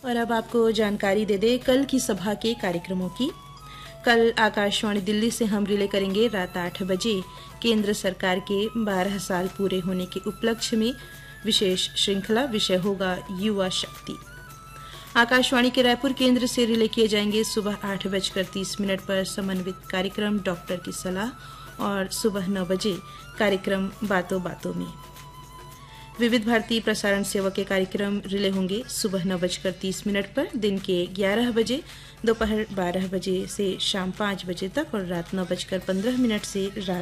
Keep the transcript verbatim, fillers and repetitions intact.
और अब आपको जानकारी दे दे कल की सभा के कार्यक्रमों की। कल आकाशवाणी दिल्ली से हम रिले करेंगे रात आठ बजे केंद्र सरकार के बारह साल पूरे होने के उपलक्ष्य में विशेष श्रृंखला। विषय होगा युवा शक्ति। आकाशवाणी के रायपुर केंद्र से रिले किए जाएंगे सुबह आठ बजकर तीस मिनट पर समन्वित कार्यक्रम डॉक्टर की सलाह और सुबह नौ बजे कार्यक्रम बातों बातों में। विविध भारती प्रसारण सेवा के कार्यक्रम रिले होंगे सुबह नौ बजकर तीस मिनट पर, दिन के ग्यारह बजे, दोपहर बारह बजे से शाम पाँच बजे तक और रात नौ बजकर पंद्रह मिनट से रात